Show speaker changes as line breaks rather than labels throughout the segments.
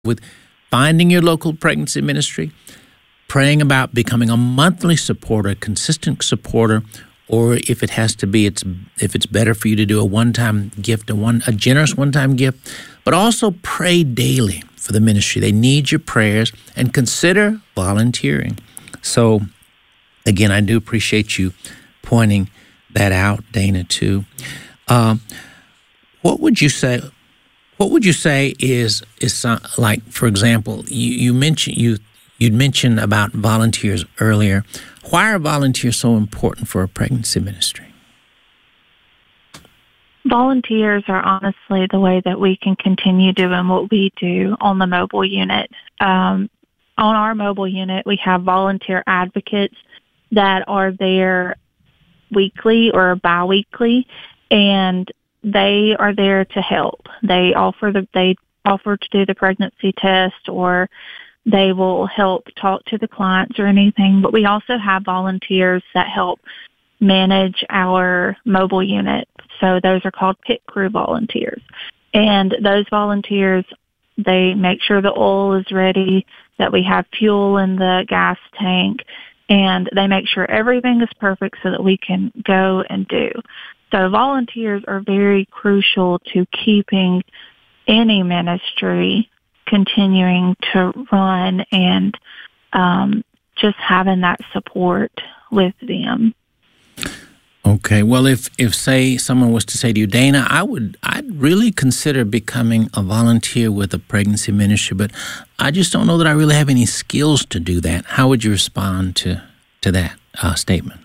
with finding your local pregnancy ministry, praying about becoming a monthly supporter, a consistent supporter, or if it has to be, if it's better for you to do a one-time gift, a generous one-time gift, but also pray daily for the ministry. They need your prayers, and consider volunteering. So, again, I do appreciate you pointing that out, Dana, too. What would you say? What would you say is like, for example, you'd mentioned about volunteers earlier. Why are volunteers so important for a pregnancy ministry?
Volunteers are honestly the way that we can continue doing what we do on the mobile unit. On our mobile unit, we have volunteer advocates that are there weekly or biweekly, and they are there to help. They offer to do the pregnancy test, or they will help talk to the clients or anything. But we also have volunteers that help manage our mobile unit. So those are called pit crew volunteers. And those volunteers, they make sure the oil is ready, that we have fuel in the gas tank, and they make sure everything is perfect so that we can go and do. So volunteers are very crucial to keeping any ministry continuing to run, and just having that support with them.
Okay. Well, if say someone was to say to you, Dana, I'd really consider becoming a volunteer with a pregnancy ministry, but I just don't know that I really have any skills to do that. How would you respond to that statement?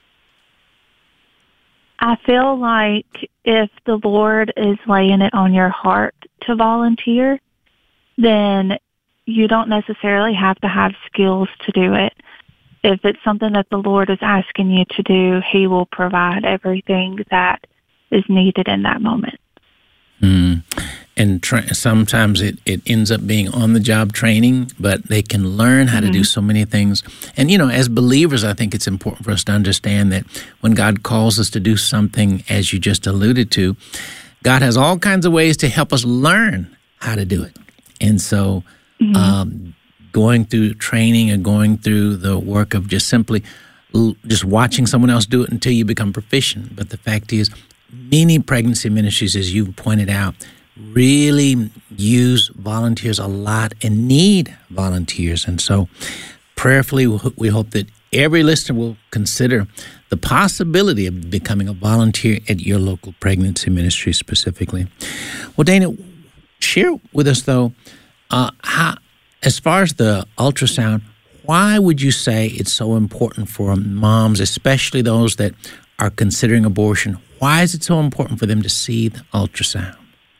I feel like if the Lord is laying it on your heart to volunteer, then you don't necessarily have to have skills to do it. If it's something that the Lord is asking you to do, He will provide everything that is needed in that moment. And
sometimes it ends up being on-the-job training, but they can learn how to do so many things. And, as believers, I think it's important for us to understand that when God calls us to do something, as you just alluded to, God has all kinds of ways to help us learn how to do it. And so going through training and going through the work of just simply just watching someone else do it until you become proficient. But the fact is, many pregnancy ministries, as you pointed out, really use volunteers a lot and need volunteers. And so prayerfully, we hope that every listener will consider the possibility of becoming a volunteer at your local pregnancy ministry specifically. Well, Dana, share with us, though, how, as far as the ultrasound, why would you say it's so important for moms, especially those that are considering abortion? Why is it so important for them to see the ultrasound?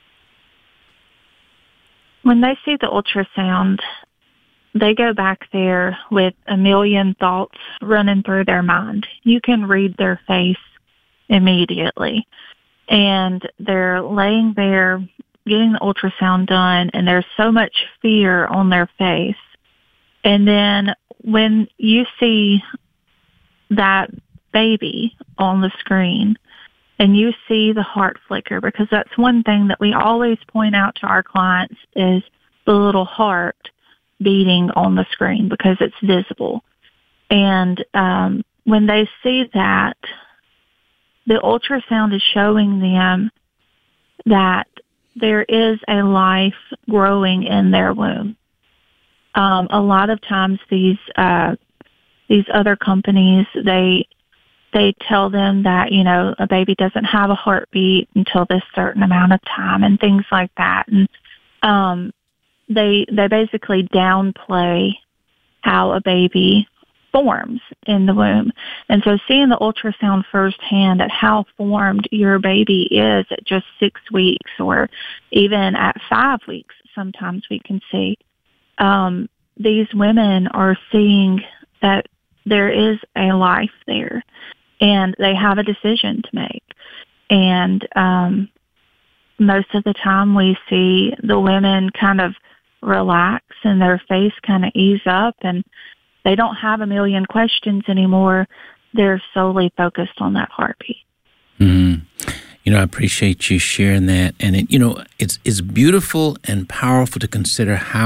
When they see the ultrasound, they go back there with a million thoughts running through their mind. You can read their face immediately. And they're laying there getting the ultrasound done, and there's so much fear on their face. And then when you see that baby on the screen and you see the heart flicker, because that's one thing that we always point out to our clients is the little heart beating on the screen because it's visible. And when they see that, the ultrasound is showing them that there is a life growing in their womb. A lot of times these other companies, they tell them that, a baby doesn't have a heartbeat until this certain amount of time and things like that. And they basically downplay how a baby forms in the womb. And so seeing the ultrasound firsthand at how formed your baby is at just 6 weeks, or even at 5 weeks, sometimes we can see, these women are seeing that there is a life there, and they have a decision to make. And most of the time we see the women kind of relax and their face kind of ease up, and they don't have a million questions anymore. They're solely focused on that heartbeat.
Mm-hmm. I appreciate you sharing that. And it's beautiful and powerful to consider how